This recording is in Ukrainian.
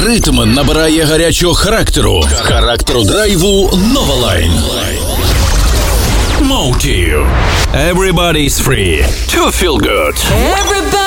Ритм набирає гарячого характеру драйву Новалайн. Motive. Everybody's free to feel good.